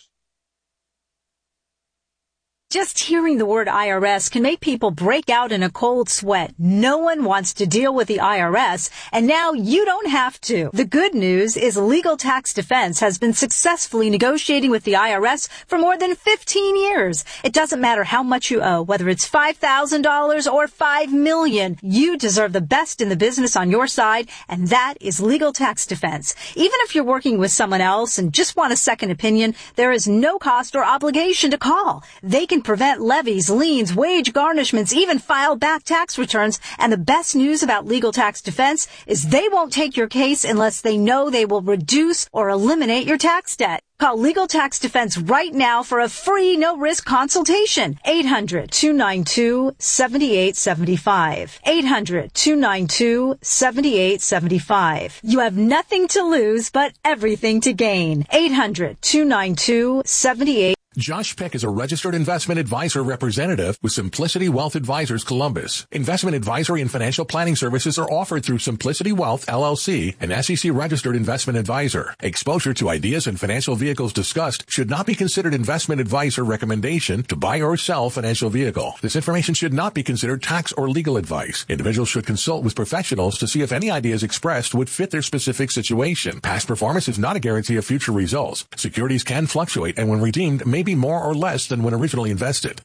Just hearing the word I R S can make people break out in a cold sweat. No one wants to deal with the I R S, and now you don't have to. The good news is Legal Tax Defense has been successfully negotiating with the I R S for more than fifteen years. It doesn't matter how much you owe, whether it's five thousand dollars or five million dollars. You deserve the best in the business on your side, and that is Legal Tax Defense. Even if you're working with someone else and just want a second opinion, there is no cost or obligation to call. They can prevent levies, liens, wage garnishments, even file back tax returns. And the best news about Legal Tax Defense is they won't take your case unless they know they will reduce or eliminate your tax debt. Call Legal Tax Defense right now for a free, no-risk consultation. eight hundred, two nine two, seven eight seven five. eight hundred, two nine two, seven eight seven five. You have nothing to lose, but everything to gain. eight hundred, two nine two, seven eight. Josh Peck is a registered investment advisor representative with Simplicity Wealth Advisors Columbus. Investment advisory and financial planning services are offered through Simplicity Wealth, L L C, an S E C registered investment advisor. Exposure to ideas and financial vehicles discussed should not be considered investment advice or recommendation to buy or sell financial vehicle. This information should not be considered tax or legal advice. Individuals should consult with professionals to see if any ideas expressed would fit their specific situation. Past performance is not a guarantee of future results. Securities can fluctuate and when redeemed may be more or less than when originally invested.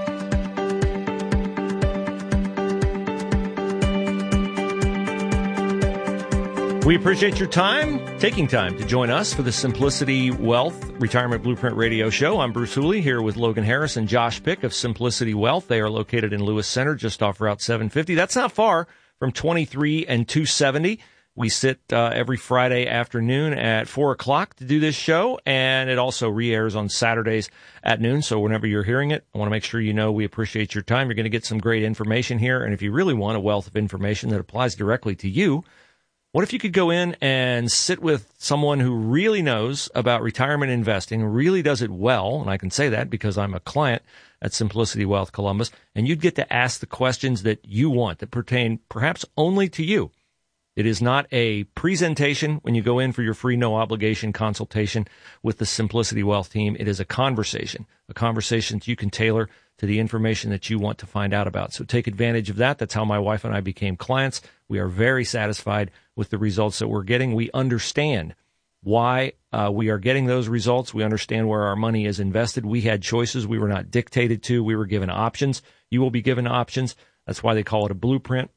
We appreciate your time, taking time to join us for the Simplicity Wealth Retirement Blueprint Radio Show. I'm Bruce Hooley here with Logan Harris and Josh Pick of Simplicity Wealth. They are located in Lewis Center, just off Route seven fifty. That's not far from twenty-three and two seventy. We sit uh, every Friday afternoon at four o'clock to do this show, and it also re-airs on Saturdays at noon. So whenever you're hearing it, I want to make sure you know we appreciate your time. You're going to get some great information here, and if you really want a wealth of information that applies directly to you, what if you could go in and sit with someone who really knows about retirement investing, really does it well, and I can say that because I'm a client at Simplicity Wealth Columbus, and you'd get to ask the questions that you want that pertain perhaps only to you. It is not a presentation when you go in for your free no-obligation consultation with the Simplicity Wealth team. It is a conversation, a conversation that you can tailor to the information that you want to find out about. So take advantage of that. That's how my wife and I became clients. We are very satisfied with the results that we're getting. We understand why uh, we are getting those results. We understand where our money is invested. We had choices. We were not dictated to. We were given options. You will be given options. That's why they call it a blueprint.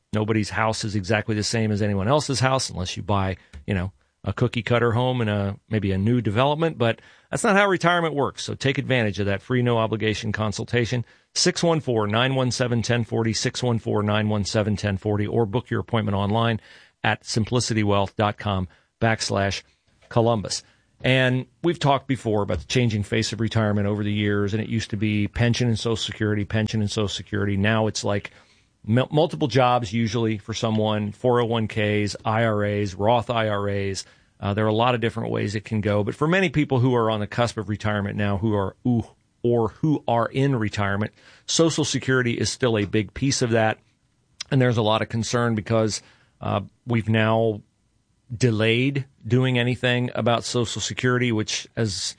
nobody's house is exactly the same as anyone else's house unless you buy, you know, a cookie cutter home and a maybe a new development. But that's not how retirement works. So take advantage of that free no obligation consultation. six one four, nine one seven, one zero four zero, six one four, nine one seven, one zero four zero, or book your appointment online at simplicitywealth.com backslash Columbus. And we've talked before about the changing face of retirement over the years, and it used to be pension and Social Security, pension and Social Security. Now it's like m- multiple jobs usually for someone, four oh one k's, I R A's, Roth I R A's. Uh, there are a lot of different ways it can go. But for many people who are on the cusp of retirement now, who are ooh, or who are in retirement, Social Security is still a big piece of that. And there's a lot of concern because uh, we've now delayed doing anything about Social Security, which as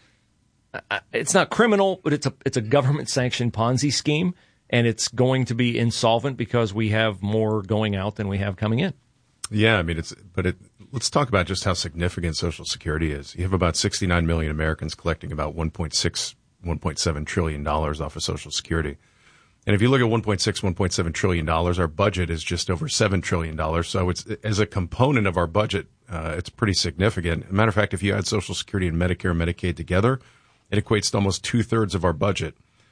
uh, it's not criminal, but it's a it's a government sanctioned Ponzi scheme, and it's going to be insolvent because we have more going out than we have coming in. Yeah, I mean it's but it let's talk about just how significant Social Security is. You have about sixty-nine million Americans collecting about one point six, one point seven trillion dollars off of Social Security. And if you look at one point six, one point seven trillion dollars, our budget is just over seven trillion dollars. So it's, as a component of our budget, uh, it's pretty significant. As a matter of fact, if you add Social Security and Medicare and Medicaid together, it equates to almost two thirds of our budget.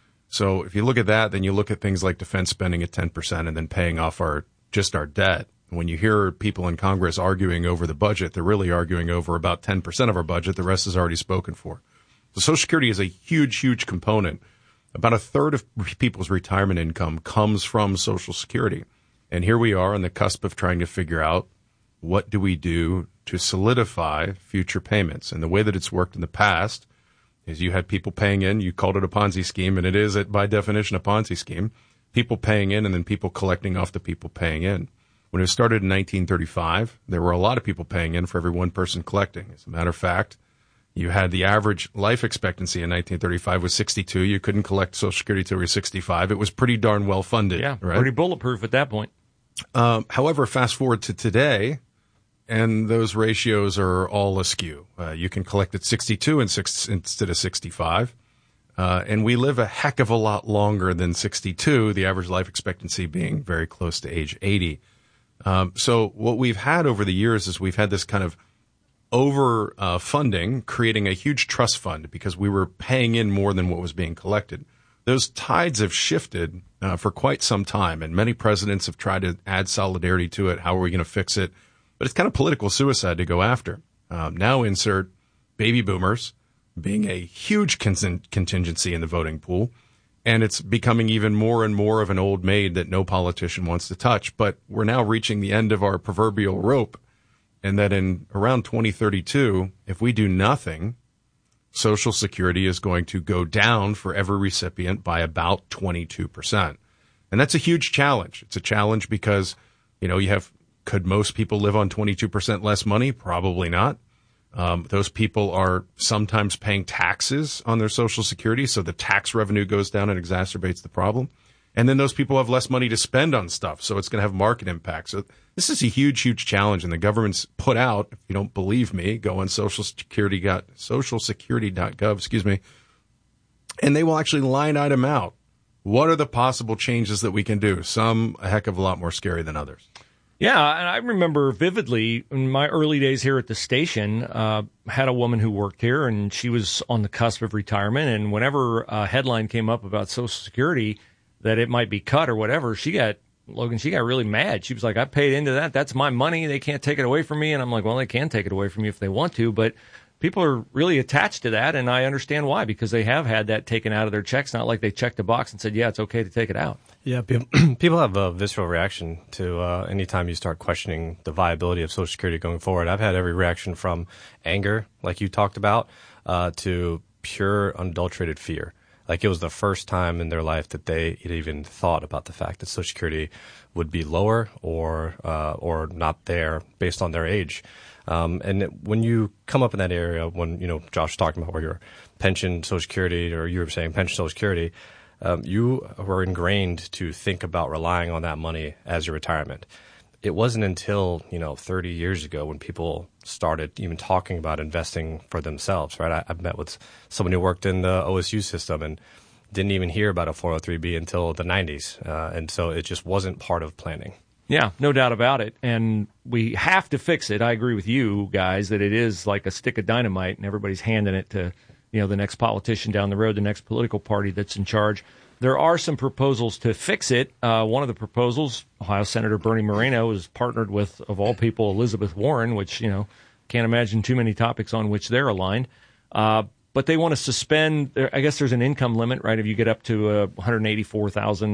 So if you look at that, then you look at things like defense spending at ten percent and then paying off our, just our debt. When you hear people in Congress arguing over the budget, they're really arguing over about ten percent of our budget. The rest is already spoken for. So Social Security is a huge, huge component. About a third of people's retirement income comes from Social Security. And here we are on the cusp of trying to figure out what do we do to solidify future payments. And the way that it's worked in the past is you had people paying in, you called it a Ponzi scheme, and it is, by definition, a Ponzi scheme. People paying in and then people collecting off the people paying in. When it started in nineteen thirty-five, there were a lot of people paying in for every one person collecting. As a matter of fact, you had the average life expectancy in nineteen thirty-five was sixty-two. You couldn't collect Social Security until you were sixty-five. It was pretty darn well funded. Yeah, right? Pretty bulletproof at that point. Um, however, fast forward to today, and those ratios are all askew. Uh, you can collect at sixty-two and six, instead of sixty-five. Uh, and we live a heck of a lot longer than sixty-two, the average life expectancy being very close to age eighty. Um, so what we've had over the years is we've had this kind of over uh, funding, creating a huge trust fund because we were paying in more than what was being collected. Those tides have shifted uh, for quite some time, and many presidents have tried to add solidarity to it. How are we going to fix it? But it's kind of political suicide to go after. Um, now insert baby boomers being a huge con- contingency in the voting pool, and it's becoming even more and more of an old maid that no politician wants to touch. But we're now reaching the end of our proverbial rope. And that in around twenty thirty-two, if we do nothing, Social Security is going to go down for every recipient by about twenty-two percent. And that's a huge challenge. It's a challenge because, you know, you have, could most people live on twenty-two percent less money? Probably not. Um, those people are sometimes paying taxes on their Social Security, so the tax revenue goes down and exacerbates the problem. And then those people have less money to spend on stuff, so it's going to have market impact. So this is a huge, huge challenge, and the government's put out, if you don't believe me, go on Social Security, social security dot gov, excuse me, and they will actually line item out what are the possible changes that we can do, some a heck of a lot more scary than others. Yeah, and I remember vividly in my early days here at the station, uh, had a woman who worked here, and she was on the cusp of retirement, and whenever a headline came up about Social Security, that it might be cut or whatever, she got, Logan, she got really mad. She was like, I paid into that. That's my money. They can't take it away from me. And I'm like, well, they can take it away from you if they want to, but people are really attached to that, and I understand why, because they have had that taken out of their checks. Not like they checked a box and said, yeah, it's okay to take it out. Yeah, people, people have a visceral reaction to uh, anytime you start questioning the viability of Social Security going forward. I've had every reaction from anger, like you talked about, uh, to pure unadulterated fear. Like it was the first time in their life that they had even thought about the fact that Social Security would be lower or uh, or not there based on their age. Um, and when you come up in that area, when you know Josh was talking about where your pension, Social Security, or you were saying pension, Social Security, um, you were ingrained to think about relying on that money as your retirement. It wasn't until, you know, thirty years ago when people started even talking about investing for themselves, right? I, I've met with someone who worked in the O S U system and didn't even hear about a four oh three B until the nineties. Uh, and so it just wasn't part of planning. Yeah, no doubt about it. And we have to fix it. I agree with you guys that it is like a stick of dynamite and everybody's handing it to, you know, the next politician down the road, the next political party that's in charge. There are some proposals to fix it. Uh, one of the proposals, Ohio Senator Bernie Moreno has partnered with, of all people, Elizabeth Warren, which, you know, can't imagine too many topics on which they're aligned. Uh, but they want to suspend, I guess there's an income limit, right? If you get up to uh, one hundred eighty-four thousand